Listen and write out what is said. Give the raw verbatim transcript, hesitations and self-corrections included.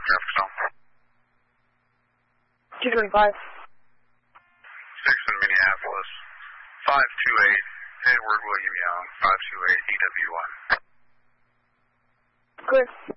traffic zone. two twenty-five. six in Minneapolis. five two eight, Edward William Young, five two eight E W one. Clear.